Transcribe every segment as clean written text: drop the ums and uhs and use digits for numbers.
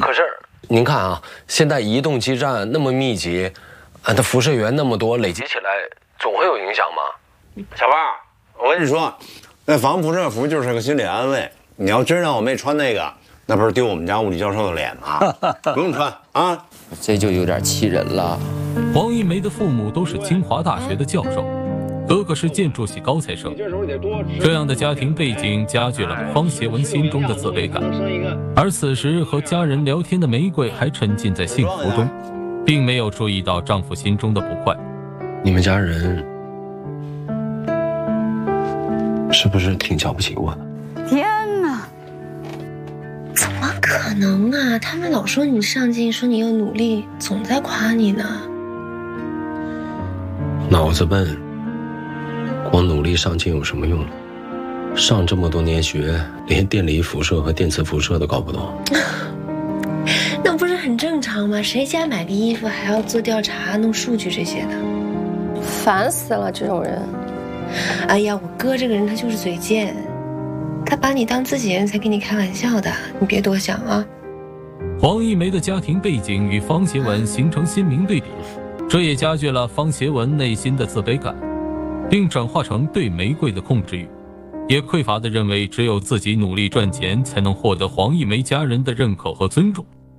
可是您看啊，现在移动基站那么密集，它辐射源那么多，累积起来总会有影响吗？ 小胖，我跟你说，那防辐射服就是个心理安慰。你要真让我妹穿那个，那不是丢我们家物理教授的脸吗？不用穿啊， 这就有点气人了。 黄一梅的父母都是清华大学的教授，哥哥是建筑系高材生，这样的家庭背景加剧了方协文心中的自卑感。而此时和家人聊天的玫瑰还沉浸在幸福中，并没有注意到丈夫心中的不快。 你们家人是不是挺瞧不起我的？ 天哪！ 怎么可能啊？他们老说你上进，说你又努力，总在夸你呢。 脑子笨，光努力上进有什么用？上这么多年学，连电离辐射和电磁辐射都搞不懂。 那不是很正常吗？谁家买个衣服还要做调查、弄数据这些的？烦死了，这种人。哎呀，我哥这个人他就是嘴贱，他把你当自己人才跟你开玩笑的，你别多想啊。 黄一梅的家庭背景与方协文形成鲜明对比，这也加剧了方协文内心的自卑感，并转化成对玫瑰的控制欲，也匮乏地认为只有自己努力赚钱才能获得黄一梅家人的认可和尊重。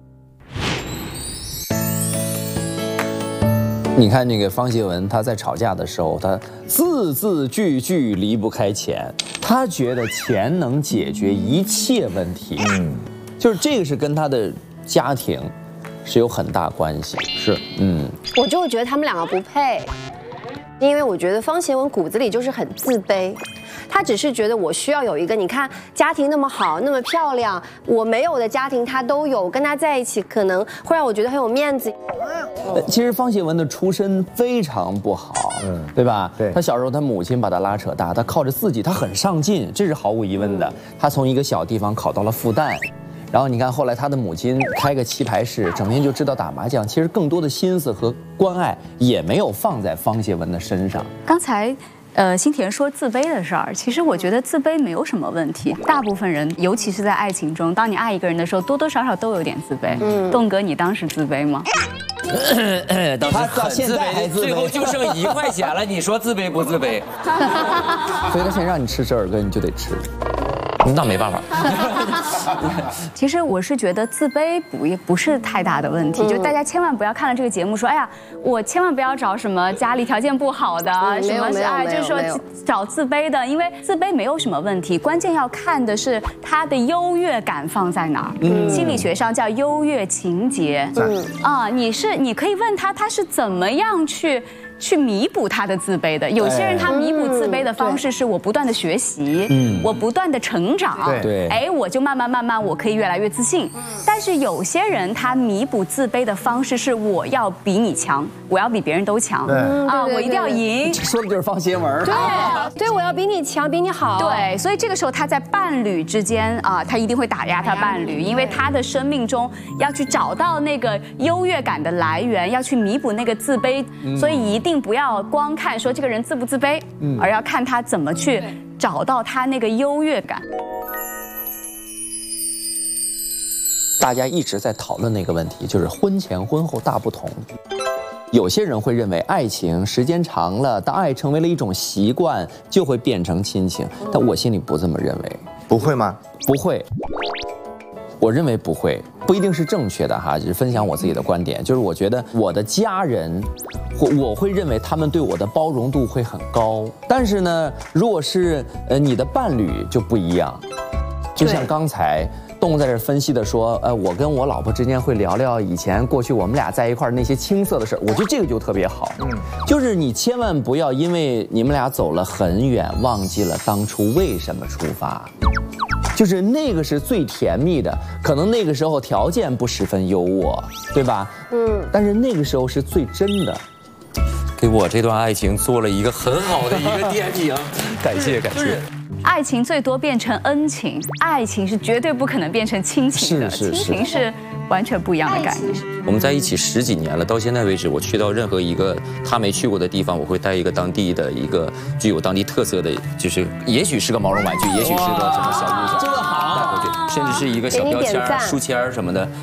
你看那个方协文，他在吵架的时候，他字字句句离不开钱，他觉得钱能解决一切问题。就是这个是跟他的家庭是有很大关系。是， 我就会觉得他们两个不配，因为我觉得方协文骨子里就是很自卑。他只是觉得我需要有一个，你看家庭那么好，那么漂亮，我没有的家庭他都有，跟他在一起可能会让我觉得很有面子。 其实方协文的出身非常不好，对吧？对，他小时候他母亲把他拉扯大，他靠着自己，他很上进，这是毫无疑问的。他从一个小地方考到了复旦，然后你看后来他的母亲开个棋牌室，整天就知道打麻将，其实更多的心思和关爱也没有放在方协文的身上。 刚才新田说自卑的事儿，其实我觉得自卑没有什么问题。大部分人，尤其是在爱情中，当你爱一个人的时候，多多少少都有点自卑。栋哥，你当时自卑吗？ 他到现在还自卑， 最后就剩1块钱了，你说自卑不自卑？ 所以他现在让你吃折耳根，你就得吃。 那没办法。 其实我是觉得自卑不是太大的问题，就大家千万不要看了这个节目说，哎呀，我千万不要找什么家里条件不好的，什么就是说找自卑的，因为自卑没有什么问题，关键要看的是他的优越感放在哪儿。心理学上叫优越情节。你可以问他是怎么样去弥补他的自卑的。有些人他弥补自卑的方式是我不断的学习，我不断的成长，我就慢慢我可以越来越自信。但是有些人他弥补自卑的方式是我要比你强，我要比别人都强，我一定要赢。 说的就是方协文。 对，我要比你强，比你好。 对，所以这个时候他在伴侣之间他一定会打压他伴侣，因为他的生命中要去找到那个优越感的来源，要去弥补那个自卑，所以一定不要光看说这个人自不自卑，而要看他怎么去找到他那个优越感。 大家一直在讨论那个问题，就是婚前婚后大不同。有些人会认为爱情时间长了，当爱成为了一种习惯，就会变成亲情，但我心里不这么认为。 不会吗？ 不会。我认为不会，不一定是正确的哈，只是分享我自己的观点。就是我觉得我的家人，我会认为他们对我的包容度会很高。但是呢，如果是你的伴侣就不一样。就像刚才动物在这分析的说，我跟我老婆之间会聊聊以前过去我们俩在一块儿那些青涩的事儿，我觉得这个就特别好。就是你千万不要因为你们俩走了很远，忘记了当初为什么出发。就是那个是最甜蜜的，可能那个时候条件不十分优渥，对吧？但是那个时候是最真的。 给我这段爱情做了一个很好的一个点评，感谢。 爱情最多变成恩情，爱情是绝对不可能变成亲情的，亲情是完全不一样的概念。 我们在一起10几年了，到现在为止，我去到任何一个他没去过的地方，我会带一个当地的一个具有当地特色的，就是也许是个毛绒玩具，也许是个什么小物件，带回去，甚至是一个小标签、书签什么的。